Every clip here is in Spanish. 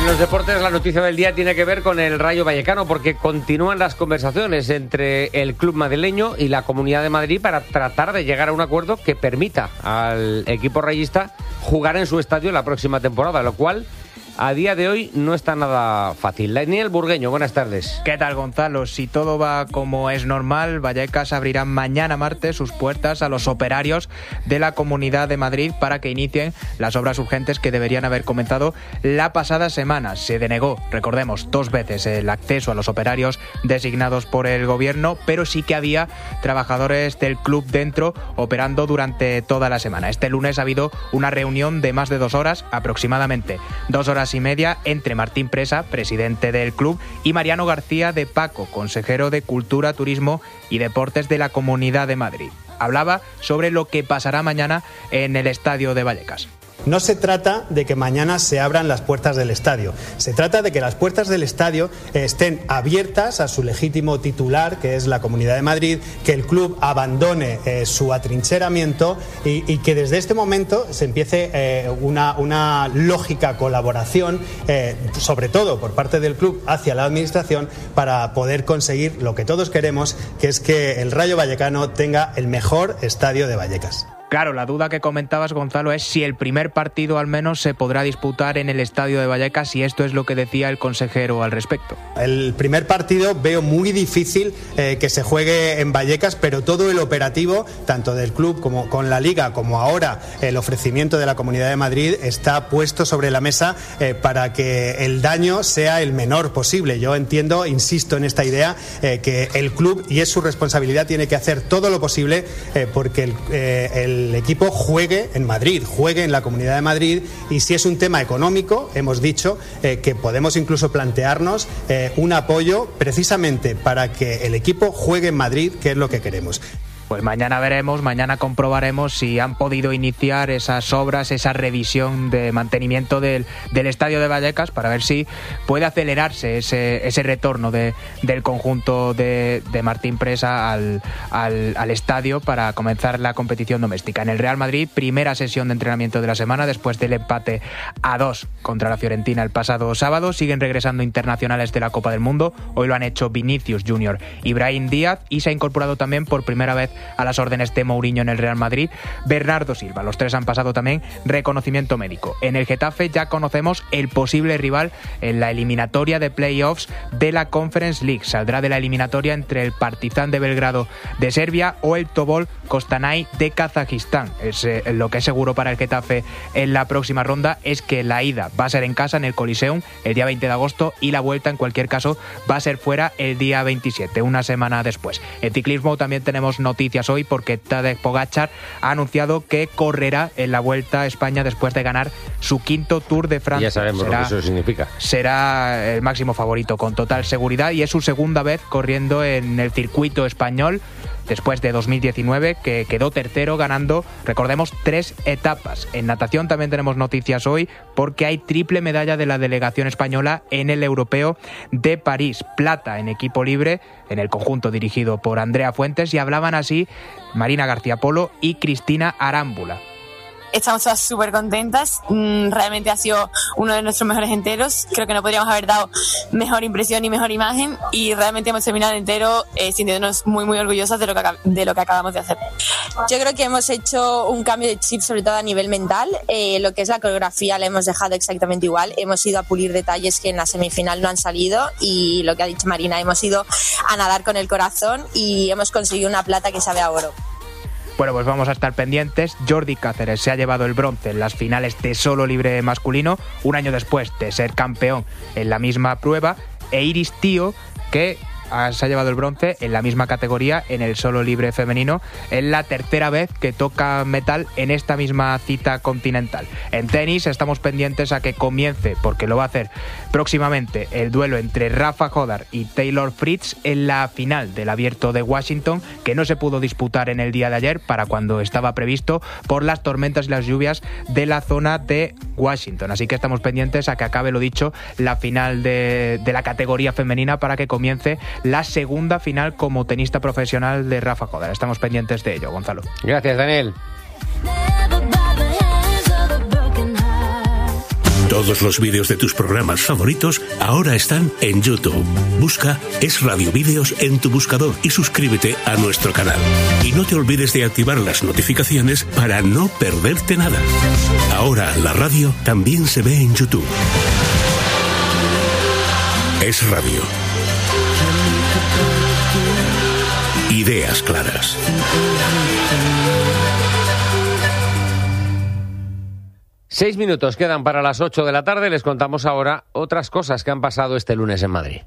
En los deportes, la noticia del día tiene que ver con el Rayo Vallecano, porque continúan las conversaciones entre el club madrileño y la Comunidad de Madrid para tratar de llegar a un acuerdo que permita al equipo rayista jugar en su estadio la próxima temporada, lo cual a día de hoy no está nada fácil. Daniel Burgueño, buenas tardes. ¿Qué tal, Gonzalo? Si todo va como es normal, Vallecas abrirá mañana martes sus puertas a los operarios de la Comunidad de Madrid para que inicien las obras urgentes que deberían haber comenzado la pasada semana. Se denegó, recordemos, 2 veces el acceso a los operarios designados por el gobierno, pero sí que había trabajadores del club dentro operando durante toda la semana. Este lunes ha habido una reunión de más de 2 horas, aproximadamente 2 horas y media, entre Martín Presa, presidente del club, y Mariano García de Paco, consejero de Cultura, Turismo y Deportes de la Comunidad de Madrid. Hablaba sobre lo que pasará mañana en el estadio de Vallecas. No se trata de que mañana se abran las puertas del estadio. Se trata de que las puertas del estadio estén abiertas a su legítimo titular, que es la Comunidad de Madrid, que el club abandone su atrincheramiento y que desde este momento se empiece una lógica colaboración, sobre todo por parte del club hacia la administración, para poder conseguir lo que todos queremos, que es que el Rayo Vallecano tenga el mejor estadio de Vallecas. Claro, la duda que comentabas, Gonzalo, es si el primer partido al menos se podrá disputar en el estadio de Vallecas, y esto es lo que decía el consejero al respecto. El primer partido veo muy difícil que se juegue en Vallecas, pero todo el operativo, tanto del club como con la Liga, como ahora el ofrecimiento de la Comunidad de Madrid, está puesto sobre la mesa para que el daño sea el menor posible. Yo entiendo, insisto en esta idea, que el club, y es su responsabilidad, tiene que hacer todo lo posible porque el equipo juegue en Madrid, juegue en la Comunidad de Madrid, y si es un tema económico, hemos dicho que podemos incluso plantearnos un apoyo precisamente para que el equipo juegue en Madrid, que es lo que queremos. Pues mañana veremos, mañana comprobaremos si han podido iniciar esas obras, esa revisión de mantenimiento del estadio de Vallecas, para ver si puede acelerarse ese retorno del conjunto de Martín Presa al estadio para comenzar la competición doméstica. En el Real Madrid, primera sesión de entrenamiento de la semana después del empate a 2 contra la Fiorentina el pasado sábado. Siguen regresando internacionales de la Copa del Mundo. Hoy lo han hecho Vinicius Junior y Brahim Díaz, y se ha incorporado también por primera vez a las órdenes de Mourinho en el Real Madrid Bernardo Silva. Los 3 han pasado también reconocimiento médico. En el Getafe ya conocemos el posible rival en la eliminatoria de playoffs de la Conference League. Saldrá de la eliminatoria entre el Partizan de Belgrado de Serbia o el Tobol Kostanay de Kazajistán. Lo que es seguro para el Getafe en la próxima ronda es que la ida va a ser en casa, en el Coliseum, el día 20 de agosto, y la vuelta, en cualquier caso, va a ser fuera el día 27, una semana después. En ciclismo también tenemos noticias hoy, porque Tadej Pogačar ha anunciado que correrá en la Vuelta a España después de ganar su 5º Tour de Francia. Ya sabemos lo que eso significa. Será el máximo favorito con total seguridad, y es su segunda vez corriendo en el circuito español, después de 2019, que quedó tercero ganando, recordemos, 3 etapas. En natación también tenemos noticias hoy, porque hay triple medalla de la delegación española en el Europeo de París. Plata en equipo libre, en el conjunto dirigido por Andrea Fuentes, y hablaban así Marina García Polo y Cristina Arámbula. Estamos todas súper contentas, realmente ha sido uno de nuestros mejores enteros, creo que no podríamos haber dado mejor impresión y mejor imagen, y realmente hemos terminado el entero sintiéndonos muy muy orgullosas de lo que acabamos de hacer. Yo creo que hemos hecho un cambio de chip, sobre todo a nivel mental. Lo que es la coreografía la hemos dejado exactamente igual, hemos ido a pulir detalles que en la semifinal no han salido, y lo que ha dicho Marina, hemos ido a nadar con el corazón y hemos conseguido una plata que sabe a oro. Bueno, pues vamos a estar pendientes. Jordi Cáceres se ha llevado el bronce en las finales de solo libre masculino, un año después de ser campeón en la misma prueba, e Iris Tío, que se ha llevado el bronce en la misma categoría en el solo libre femenino. Es la tercera vez que toca metal en esta misma cita continental. En tenis estamos pendientes a que comience, porque lo va a hacer próximamente, el duelo entre Rafa Jodar y Taylor Fritz en la final del Abierto de Washington, que no se pudo disputar en el día de ayer para cuando estaba previsto por las tormentas y las lluvias de la zona de Washington. Así que estamos pendientes a que acabe, lo dicho, la final de la categoría femenina, para que comience la segunda final como tenista profesional de Rafa Jodar. Estamos pendientes de ello, Gonzalo. Gracias, Daniel. Todos los vídeos de tus programas favoritos ahora están en YouTube. Busca Es Radio Vídeos en tu buscador y suscríbete a nuestro canal. Y no te olvides de activar las notificaciones para no perderte nada. Ahora la radio también se ve en YouTube. Es Radio. Ideas claras. Seis minutos quedan para las 8 de la tarde. Les contamos ahora otras cosas que han pasado este lunes en Madrid.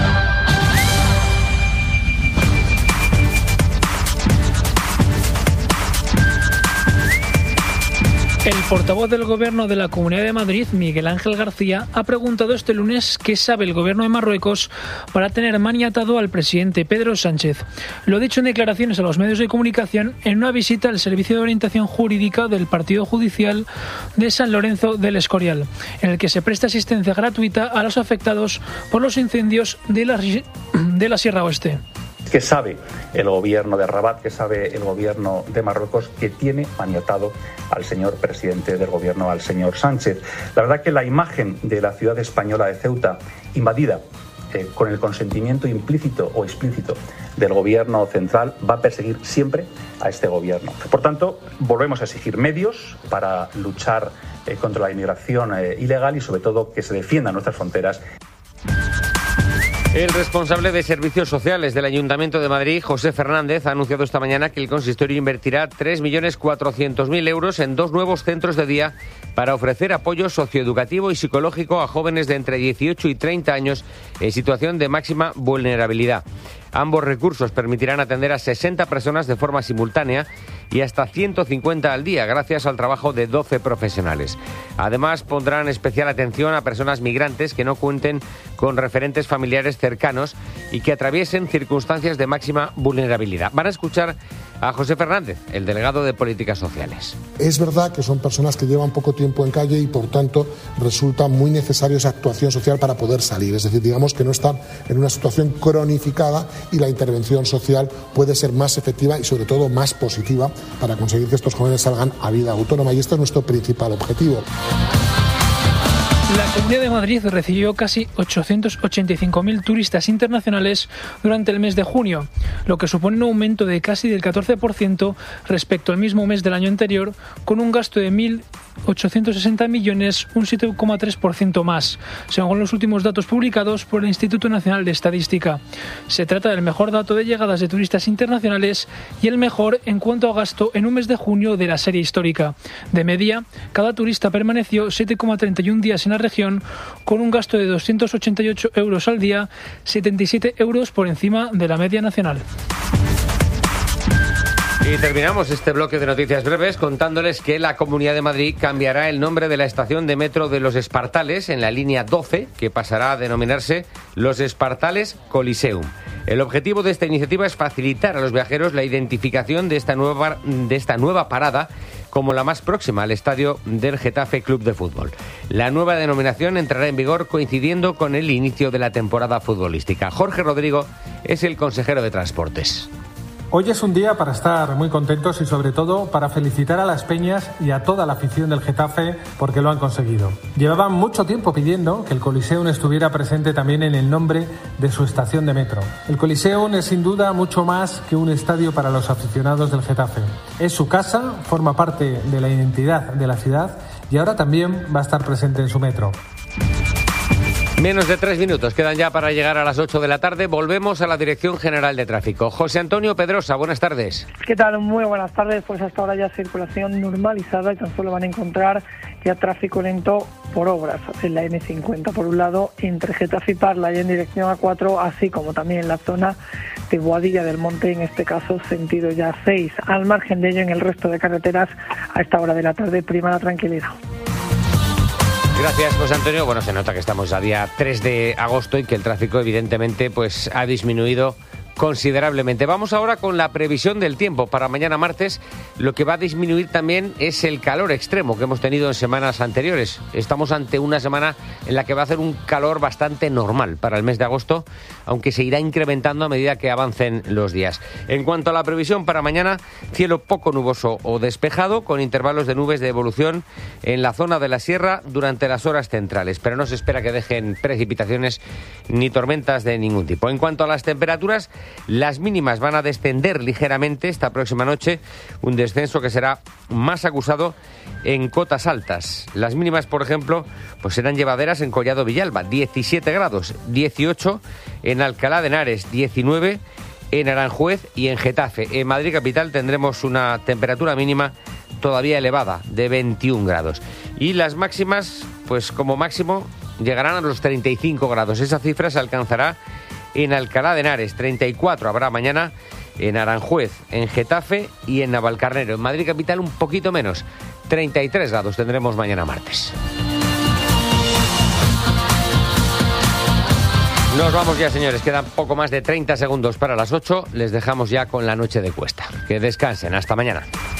El portavoz del Gobierno de la Comunidad de Madrid, Miguel Ángel García, ha preguntado este lunes qué sabe el Gobierno de Marruecos para tener maniatado al presidente Pedro Sánchez. Lo ha dicho en declaraciones a los medios de comunicación en una visita al Servicio de Orientación Jurídica del Partido Judicial de San Lorenzo del Escorial, en el que se presta asistencia gratuita a los afectados por los incendios de la Sierra Oeste. ¿Qué sabe el gobierno de Rabat, qué sabe el gobierno de Marruecos que tiene maniatado al señor presidente del gobierno, al señor Sánchez? La verdad que la imagen de la ciudad española de Ceuta invadida con el consentimiento implícito o explícito del gobierno central va a perseguir siempre a este gobierno. Por tanto, volvemos a exigir medios para luchar contra la inmigración ilegal y sobre todo que se defiendan nuestras fronteras. El responsable de Servicios Sociales del Ayuntamiento de Madrid, José Fernández, ha anunciado esta mañana que el consistorio invertirá 3.400.000 euros en 2 nuevos centros de día para ofrecer apoyo socioeducativo y psicológico a jóvenes de entre 18 y 30 años en situación de máxima vulnerabilidad. Ambos recursos permitirán atender a 60 personas de forma simultánea y hasta 150 al día, gracias al trabajo de 12 profesionales. Además, pondrán especial atención a personas migrantes que no cuenten con referentes familiares cercanos y que atraviesen circunstancias de máxima vulnerabilidad. Van a escuchar a José Fernández, el delegado de Políticas Sociales. Es verdad que son personas que llevan poco tiempo en calle y, por tanto, resulta muy necesaria esa actuación social para poder salir. Es decir, digamos que no están en una situación cronificada y la intervención social puede ser más efectiva y, sobre todo, más positiva para conseguir que estos jóvenes salgan a vida autónoma. Y este es nuestro principal objetivo. La Comunidad de Madrid recibió casi 885.000 turistas internacionales durante el mes de junio, lo que supone un aumento de casi del 14% respecto al mismo mes del año anterior, con un gasto de 1.860 millones, un 7,3% más, según los últimos datos publicados por el Instituto Nacional de Estadística. Se trata del mejor dato de llegadas de turistas internacionales y el mejor en cuanto a gasto en un mes de junio de la serie histórica. De media, cada turista permaneció 7,31 días en la región, con un gasto de 288 euros al día, 77 euros por encima de la media nacional. Y terminamos este bloque de noticias breves contándoles que la Comunidad de Madrid cambiará el nombre de la estación de metro de Los Espartales en la línea 12, que pasará a denominarse Los Espartales Coliseum. El objetivo de esta iniciativa es facilitar a los viajeros la identificación de esta nueva parada como la más próxima al estadio del Getafe Club de Fútbol. La nueva denominación entrará en vigor coincidiendo con el inicio de la temporada futbolística. Jorge Rodrigo es el consejero de Transportes. Hoy es un día para estar muy contentos y sobre todo para felicitar a las peñas y a toda la afición del Getafe porque lo han conseguido. Llevaban mucho tiempo pidiendo que el Coliseum estuviera presente también en el nombre de su estación de metro. El Coliseum es sin duda mucho más que un estadio para los aficionados del Getafe. Es su casa, forma parte de la identidad de la ciudad y ahora también va a estar presente en su metro. Menos de 3 minutos quedan ya para llegar a las 8 de la tarde. Volvemos a la Dirección General de Tráfico. José Antonio Pedrosa, buenas tardes. ¿Qué tal? Muy buenas tardes. Pues hasta ahora ya circulación normalizada y tan solo van a encontrar ya tráfico lento por obras en la M50. Por un lado, entre Getafe y Parla y en dirección A4, así como también en la zona de Boadilla del Monte, en este caso sentido ya 6. Al margen de ello, en el resto de carreteras, a esta hora de la tarde prima la tranquilidad. Gracias, José Antonio. Bueno, se nota que estamos a día 3 de agosto y que el tráfico evidentemente pues ha disminuido considerablemente. Vamos ahora con la previsión del tiempo para mañana martes. Lo que va a disminuir también es el calor extremo que hemos tenido en semanas anteriores. Estamos ante una semana en la que va a hacer un calor bastante normal para el mes de agosto, aunque se irá incrementando a medida que avancen los días. En cuanto a la previsión para mañana, cielo poco nuboso o despejado, con intervalos de nubes de evolución en la zona de la sierra durante las horas centrales, pero no se espera que dejen precipitaciones ni tormentas de ningún tipo. En cuanto a las temperaturas, las mínimas van a descender ligeramente esta próxima noche, un descenso que será más acusado en cotas altas. Las mínimas, por ejemplo, pues serán llevaderas en Collado Villalba, 17 grados, 18 en Alcalá de Henares, 19 en Aranjuez y en Getafe. En Madrid capital tendremos una temperatura mínima todavía elevada, de 21 grados. Y las máximas, pues como máximo, llegarán a los 35 grados. Esa cifra se alcanzará en Alcalá de Henares, 34 habrá mañana en Aranjuez, en Getafe y en Navalcarnero. En Madrid capital un poquito menos, 33 grados tendremos mañana martes. Nos vamos ya, señores, quedan poco más de 30 segundos para las 8. Les dejamos ya con la noche de Cuesta. Que descansen, hasta mañana.